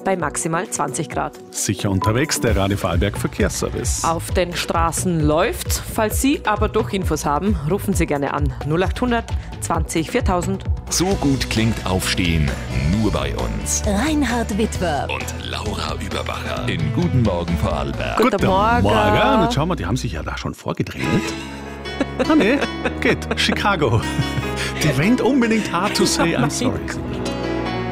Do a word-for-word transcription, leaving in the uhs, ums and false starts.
bei maximal zwanzig Grad. Sicher unterwegs, der Radio Vorarlberg Verkehrsservice. Auf den Straßen läuft. Falls Sie aber doch Infos haben, rufen Sie gerne an. null acht hundert zwanzig viertausend. So gut klingt Aufstehen nur bei uns. Reinhard Witwer Und Laura Überbacher in Guten Morgen Vorarlberg. Guten Morgen. Morgen. Jetzt schauen wir, die haben sich ja da schon vorgedreht. Ah ne, geht. Chicago. Die wollen unbedingt hard to say I'm sorry.